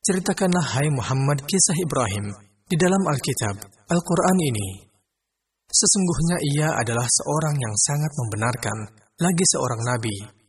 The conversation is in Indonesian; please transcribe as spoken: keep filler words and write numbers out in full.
Ceritakanlah hai Muhammad kisah Ibrahim di dalam Alkitab, Al-Quran ini. Sesungguhnya ia adalah seorang yang sangat membenarkan, lagi seorang nabi.